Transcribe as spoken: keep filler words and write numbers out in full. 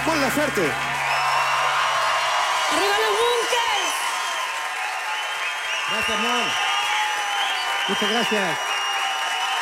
Mon Laferte. ¡Arriba los Bunkers! Gracias, Mon. Muchas gracias.